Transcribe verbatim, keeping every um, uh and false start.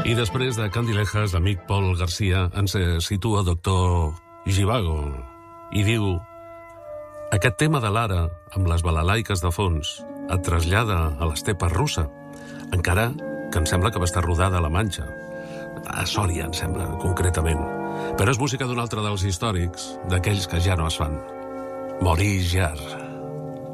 I després de Candilejas, l'amic Pol Garcia ens situa Doctor Zhivago i diu: aquest tema de l'ara, amb les balalaiques de fons, et trasllada a l'estepa russa, encara que em sembla que va estar rodada a la Manxa. A Sòria, em sembla, concretament. Però és música d'un altre dels històrics, d'aquells que ja no es fan. Maurice Jarre.